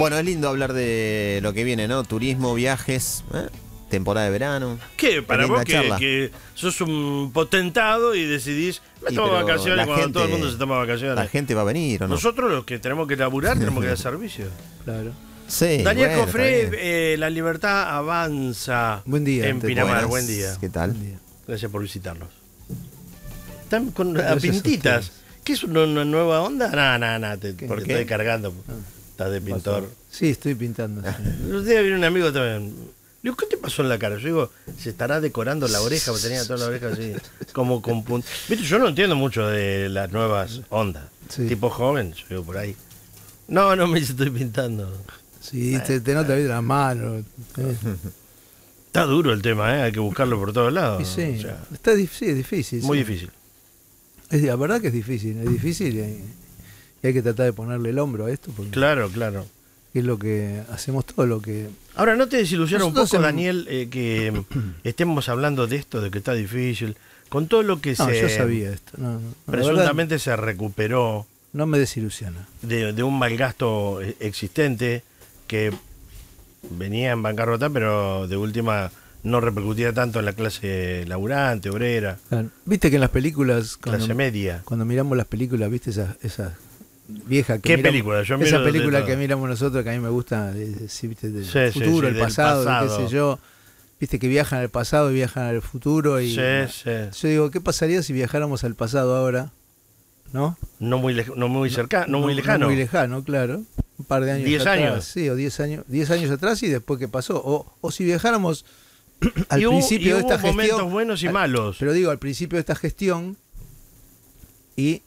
Bueno, es lindo hablar de lo que viene, ¿no? Turismo, viajes, temporada de verano. ¿Qué? Para linda vos charla. que sos un potentado y decidís, me Y tomo pero vacaciones la cuando gente- todo el mundo se toma vacaciones. La gente va a venir, ¿o no? Nosotros los que tenemos que laburar tenemos que dar servicio. Claro. Sí, Daniel bueno, Cofré, está bien. La Libertad avanza. Buen día, En ante Pinamar, Buenas. buen día. ¿Qué tal? Buen día. Gracias por visitarnos. Están con Gracias a pintitas. ustedes. ¿Qué es una nueva onda? No, ¿Qué? porque ¿Qué? estoy cargando. Estás de pintor. Sí, estoy pintando. sí. El otro día vino un amigo también. Le digo, ¿qué te pasó en la cara? Yo digo, se estará decorando la oreja, porque tenía toda la oreja así, como con puntos. Viste, yo no entiendo mucho de las nuevas ondas. Sí. Tipo joven, yo digo por ahí. No, me dice, estoy pintando. Sí, te nota bien las manos. Está duro el tema, hay que buscarlo por todos lados. Y sí, O sea, sí, es difícil. muy sí. difícil. La verdad que es difícil y hay que tratar de ponerle el hombro a esto porque Claro. es lo que hacemos todo lo que... Ahora, ¿no te desilusiona un Nosotros poco, en- Daniel, que estemos hablando de esto, de que está difícil? Con todo lo que No, se yo sabía esto. No, la verdad, presuntamente se recuperó no me desilusiona. de un mal gasto existente que venía en bancarrota, pero de última no repercutía tanto en la clase laburante, obrera, Claro. Viste que en las películas, clase media. cuando miramos las películas, viste esas viejas que ¿Qué miramos- película? Yo miro esa de película todo. que miramos nosotros, que a mí me gusta, sí, viste, del Sí, sí, futuro, sí, el del pasado, pasado. qué sé yo. Viste que viajan al pasado y viajan al futuro. Y Sí. yo digo, ¿qué pasaría si viajáramos al pasado ahora? ¿No? No muy cercano, no muy lejano. No muy lejano, claro. Un par de años 10 atrás. años. Sí, o 10 años atrás y después qué pasó. O si viajáramos al Y hubo- principio y de esta hubo momentos gestión. buenos y malos. Pero digo, al principio de esta gestión y